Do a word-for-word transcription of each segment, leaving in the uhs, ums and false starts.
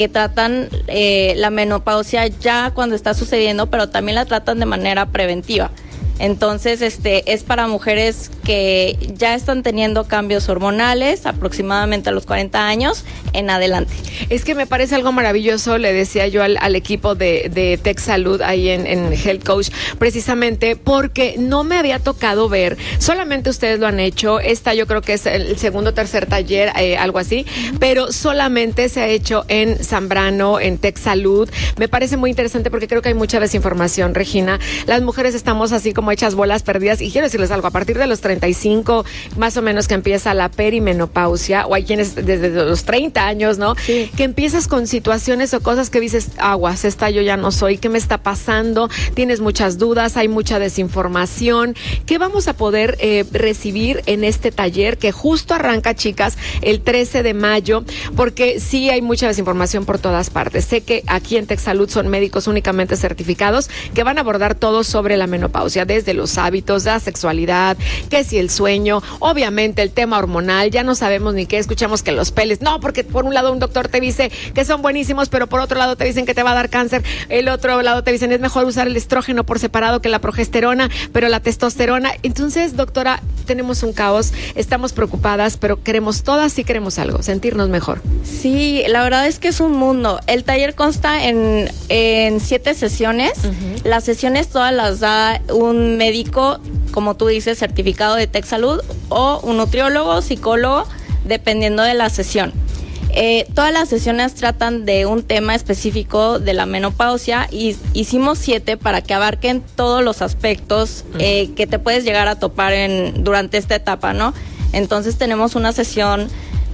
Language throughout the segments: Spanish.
que tratan eh, la menopausia ya cuando está sucediendo, pero también la tratan de manera preventiva. Entonces, este es para mujeres que ya están teniendo cambios hormonales aproximadamente a los cuarenta años en adelante. Es que me parece algo maravilloso, le decía yo al, al equipo de, de Tech Salud ahí en, en Health Coach, precisamente porque no me había tocado ver, solamente ustedes lo han hecho, esta yo creo que es el segundo o tercer taller, eh, algo así, pero solamente se ha hecho en Zambrano, en Tech Salud. Me parece muy interesante porque creo que hay mucha desinformación, Regina. Las mujeres estamos así como hechas bolas perdidas, y quiero decirles algo, a partir de los treinta y cinco más o menos que empieza la perimenopausia, o hay quienes desde los treinta años, ¿no? Sí. Que empiezas con situaciones o cosas que dices, aguas, esta yo ya no soy, ¿qué me está pasando? Tienes muchas dudas, hay mucha desinformación. ¿Qué vamos a poder eh, recibir en este taller que justo arranca, chicas, el trece de mayo? Porque sí hay mucha desinformación por todas partes. Sé que aquí en Tech Salud son médicos únicamente certificados que van a abordar todo sobre la menopausia, desde los hábitos, la sexualidad, que si el sueño, obviamente el tema hormonal, ya no sabemos ni qué, escuchamos que los peles, no, porque por un lado un doctor te dice que son buenísimos, pero por otro lado te dicen que te va a dar cáncer, el otro lado te dicen es mejor usar el estrógeno por separado que la progesterona, pero la testosterona. Entonces, doctora, tenemos un caos, estamos preocupadas, pero queremos todas, sí queremos algo, sentirnos mejor. Sí, la verdad es que es un mundo. El taller consta en, en siete sesiones. Uh-huh. Las sesiones todas las da un médico, como tú dices, certificado de Tech Salud, o un nutriólogo, psicólogo, dependiendo de la sesión. Eh, todas las sesiones tratan de un tema específico de la menopausia, y hicimos siete para que abarquen todos los aspectos eh, que te puedes llegar a topar en, durante esta etapa, ¿no? Entonces tenemos una sesión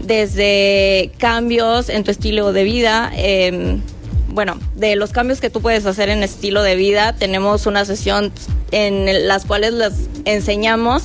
desde cambios en tu estilo de vida, eh, bueno, de los cambios que tú puedes hacer en estilo de vida. Tenemos una sesión en las cuales les enseñamos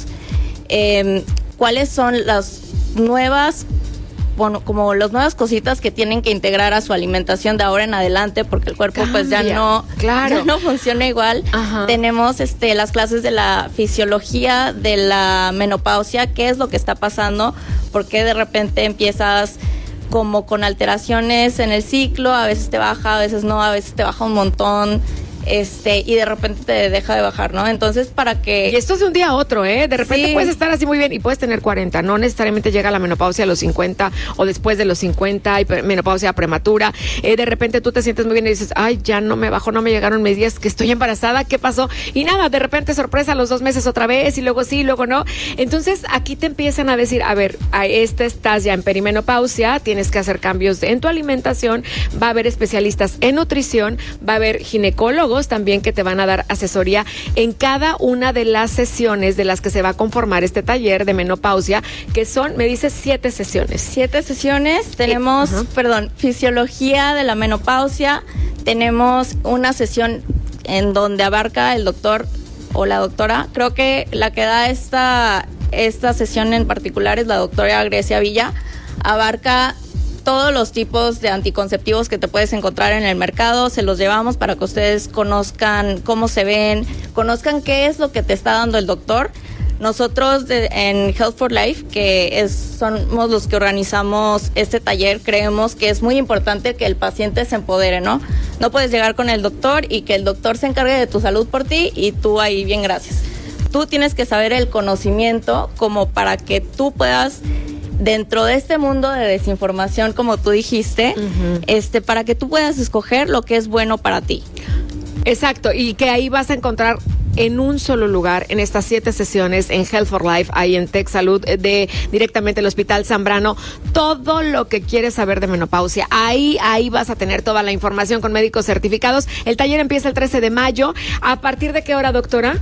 eh, cuáles son las nuevas, bueno, como las nuevas cositas que tienen que integrar a su alimentación de ahora en adelante, porque el cuerpo Cambia, pues ya no, claro. ya no funciona igual. Ajá. Tenemos este las clases de la fisiología de la menopausia, qué es lo que está pasando, por qué de repente empiezas como con alteraciones en el ciclo, a veces te baja, a veces no, a veces te baja un montón, este, y de repente te deja de bajar, ¿no? Entonces, para que... Y esto es de un día a otro, ¿eh? De repente sí. Puedes estar así muy bien y puedes tener cuarenta, no necesariamente llega la menopausia a los cincuenta o después de los cincuenta, hay menopausia prematura, eh, de repente tú te sientes muy bien y dices, ay, ya no me bajó, no me llegaron mis días, que estoy embarazada, ¿qué pasó? Y nada, de repente sorpresa, a los dos meses otra vez, y luego sí, luego no. Entonces, aquí te empiezan a decir, a ver, a este estás ya en perimenopausia, tienes que hacer cambios en tu alimentación, va a haber especialistas en nutrición, va a haber ginecólogos también que te van a dar asesoría en cada una de las sesiones de las que se va a conformar este taller de menopausia, que son, me dices, siete sesiones. Siete sesiones, tenemos, eh, uh-huh. perdón, fisiología de la menopausia, tenemos una sesión en donde abarca el doctor o la doctora, creo que la que da esta, esta sesión en particular es la doctora Grecia Villa, abarca todos los tipos de anticonceptivos que te puedes encontrar en el mercado, se los llevamos para que ustedes conozcan cómo se ven, conozcan qué es lo que te está dando el doctor. Nosotros de, en Health for Life, que es, somos los que organizamos este taller, creemos que es muy importante que el paciente se empodere, ¿no? No puedes llegar con el doctor y que el doctor se encargue de tu salud por ti y tú ahí bien, gracias. Tú tienes que saber el conocimiento como para que tú puedas, dentro de este mundo de desinformación, como tú dijiste, uh-huh. este, para que tú puedas escoger lo que es bueno para ti. Exacto, y que ahí vas a encontrar en un solo lugar, en estas siete sesiones en Health for Life, ahí en Tech Salud, de directamente el Hospital Zambrano, todo lo que quieres saber de menopausia. Ahí, ahí vas a tener toda la información con médicos certificados. El taller empieza el trece de mayo. ¿A partir de qué hora, doctora?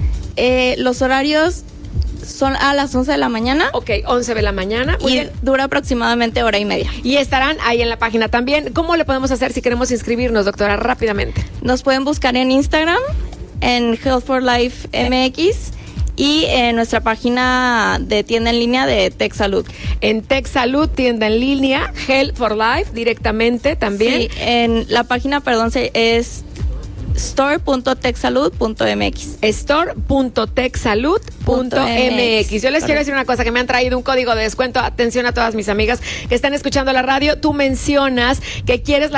Eh, los horarios son a las once de la mañana. Ok, once de la mañana. Muy y bien. Dura aproximadamente hora y media. Y estarán ahí en la página también. ¿Cómo le podemos hacer si queremos inscribirnos, doctora, rápidamente? Nos pueden buscar en Instagram, en Health for Life M X, y en nuestra página de tienda en línea de Tech Salud. En Tech Salud, tienda en línea, Health for Life, directamente también. Sí, en la página, perdón, es store punto texsalud punto m x. store punto texsalud punto m x. Yo les quiero decir una cosa, que me han traído un código de descuento. Atención a todas mis amigas que están escuchando la radio. Tú mencionas que quieres la